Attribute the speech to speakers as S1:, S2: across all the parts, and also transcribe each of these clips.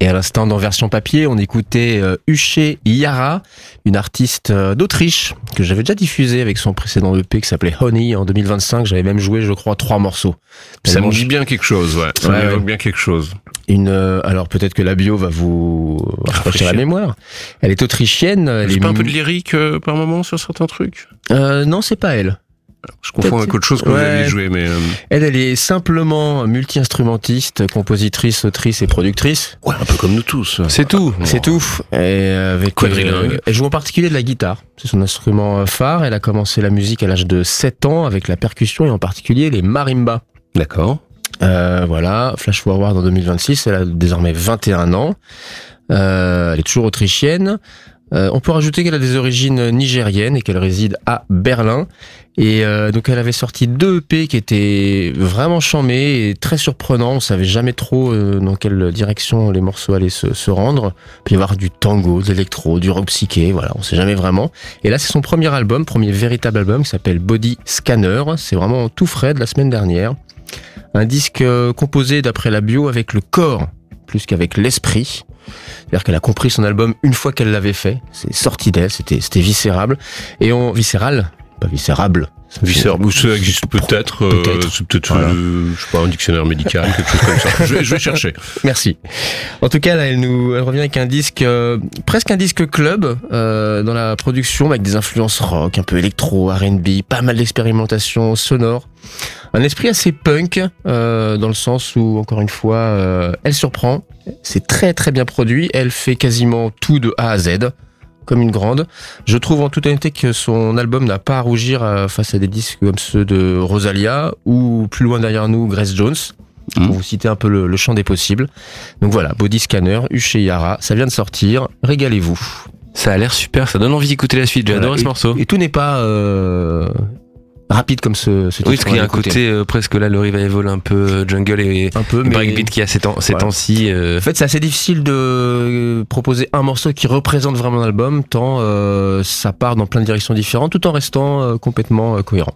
S1: Et à l'instant, dans version papier, on écoutait Ushe Yara, une artiste d'Autriche que j'avais déjà diffusée avec son précédent EP qui s'appelait Honey en 2025. J'avais même joué, je crois, 3 morceaux.
S2: Ça me dit bien quelque chose, ouais. Ça m'évoque bien quelque chose.
S1: Alors peut-être que la bio va vous rafraîchir la mémoire. Elle est autrichienne.
S2: C'est pas un peu de lyrique par moment sur certains trucs?
S1: Non, c'est pas elle.
S2: Je confonds avec autre chose que vous avez joué, mais...
S1: Elle est simplement multi-instrumentiste, compositrice, autrice et productrice.
S2: Ouais, un peu comme nous tous.
S1: C'est tout. C'est tout. Et avec elle joue en particulier de la guitare. C'est son instrument phare. Elle a commencé la musique à l'âge de 7 ans avec la percussion et en particulier les marimbas.
S2: D'accord.
S1: Voilà, flash forward en 2026, elle a désormais 21 ans. Elle est toujours autrichienne. On peut rajouter qu'elle a des origines nigériennes et qu'elle réside à Berlin. Et donc elle avait sorti 2 EP qui étaient vraiment charmés et très surprenants. On savait jamais trop dans quelle direction les morceaux allaient se rendre. Il peut y avoir du tango, de l'électro, du rock psyché, voilà, on sait jamais vraiment. Et là c'est son premier album, premier véritable album qui s'appelle Body Scanner. C'est vraiment tout frais de la semaine dernière. Un disque composé d'après la bio avec le corps plus qu'avec l'esprit. C'est-à-dire qu'elle a compris son album une fois qu'elle l'avait fait. C'est sorti d'elle, c'était viscérable. Viscéral, pas viscérable.
S2: Viscéral, ça existe peut-être. C'est peut-être, voilà. Je sais pas, un dictionnaire médical, quelque chose comme ça. Je vais chercher.
S1: Merci. En tout cas, là, elle revient avec un disque, presque un disque club, dans la production, avec des influences rock, un peu électro, R&B, pas mal d'expérimentation sonore. Un esprit assez punk, dans le sens où, encore une fois, elle surprend. C'est très très bien produit. Elle fait quasiment tout de A à Z, comme une grande. Je trouve en toute honnêteté que son album n'a pas à rougir face à des disques comme ceux de Rosalia ou plus loin derrière nous, Grace Jones. Pour vous citer un peu le champ des possibles. Donc voilà, Body Scanner, Ushe Yara, ça vient de sortir. Régalez-vous.
S3: Ça a l'air super, ça donne envie d'écouter la suite. J'ai adoré ce morceau.
S1: Et tout n'est pas rapide comme ce titre.
S3: Oui, parce qu'il y a un côté presque là, le revival un peu jungle et
S1: un peu,
S3: breakbeat qui a ces temps-ci.
S1: En fait, c'est assez difficile de proposer un morceau qui représente vraiment l'album, tant ça part dans plein de directions différentes, tout en restant complètement cohérent.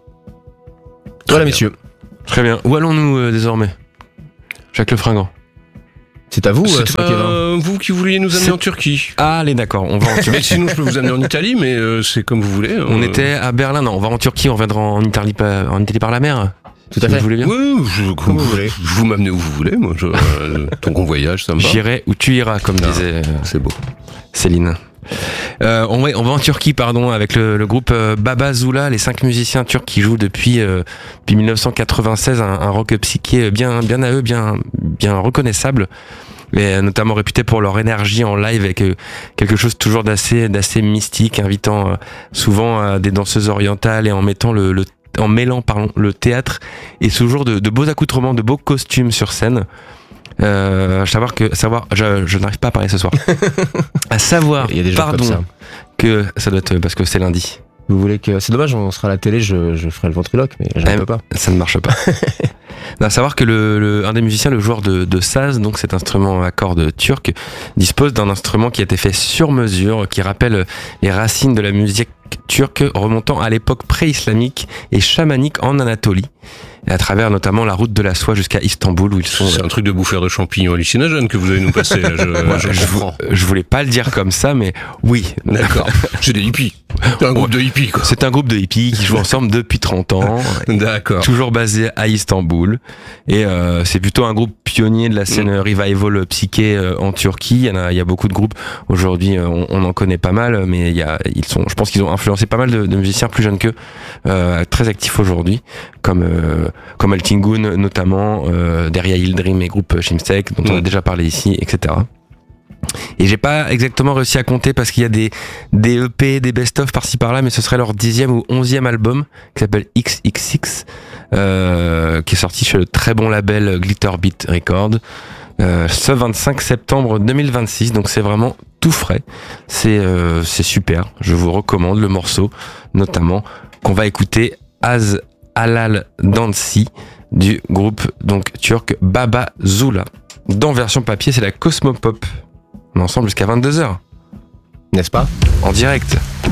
S1: Voilà, messieurs.
S3: Très bien. Où allons-nous désormais, Jacques Lefringant?
S1: C'est à vous,
S2: c'est pas vous qui vouliez nous amener en Turquie.
S3: Ah, allez, d'accord, on va en Turquie.
S2: Mais sinon, je peux vous amener en Italie, mais c'est comme vous voulez.
S3: On était à Berlin, non, on va en Turquie, on viendra en Italie par la mer.
S1: Tout à fait.
S3: Vous voulez bien?
S2: Oui, comme vous voulez. Vous m'amenez où vous voulez, moi. Tant qu'on voyage, ça me va.
S3: J'irai où tu iras, comme disait
S2: c'est beau.
S3: Céline. On va en Turquie, avec le groupe Baba Zula, les 5 musiciens turcs qui jouent depuis 1996 un rock psyché bien à eux, bien reconnaissable, mais notamment réputé pour leur énergie en live avec quelque chose toujours d'assez mystique, invitant souvent des danseuses orientales et en mêlant le théâtre et toujours de beaux accoutrements, de beaux costumes sur scène. Je n'arrive pas à parler ce soir. À savoir, que ça doit être parce que c'est lundi.
S1: Vous voulez que... C'est dommage, on sera à la télé, je ferai le ventriloque, mais je ne peux pas.
S3: Ça ne marche pas. Non, à savoir que un des musiciens, le joueur de saz, donc cet instrument à cordes turc, dispose d'un instrument qui a été fait sur mesure, qui rappelle les racines de la musique turque remontant à l'époque pré-islamique et chamanique en Anatolie, et à travers notamment la route de la soie jusqu'à Istanbul où ils sont...
S2: C'est un truc de bouffeur de champignons hallucinogènes que vous allez nous passer.
S3: Je voulais pas le dire comme ça, mais oui.
S2: D'accord. C'est des hippies. C'est un groupe de hippies, quoi.
S3: C'est un groupe de hippies qui jouent ensemble depuis 30 ans.
S2: D'accord.
S3: Toujours basé à Istanbul. Et c'est plutôt un groupe pionnier de la scène revival psyché en Turquie. Il y a beaucoup de groupes. Aujourd'hui, on en connaît pas mal, mais je pense qu'ils ont influencé pas mal de musiciens plus jeunes qu'eux, très actifs aujourd'hui, comme Altingun notamment, Derya Yildirim et groupe Shimsek, dont on a déjà parlé ici, etc. Et j'ai pas exactement réussi à compter parce qu'il y a des EP, des best-of par-ci par-là, mais ce serait leur 10e ou 11e album qui s'appelle XXX, qui est sorti sur le très bon label Glitterbeat Records ce 25 septembre 2026, donc c'est vraiment tout frais, c'est super, je vous recommande le morceau notamment qu'on va écouter, Az Halal Dansi, du groupe donc turc Baba Zula. Dans version papier, c'est la Cosmopop. On est ensemble jusqu'à 22h.
S1: N'est-ce pas?
S3: En direct.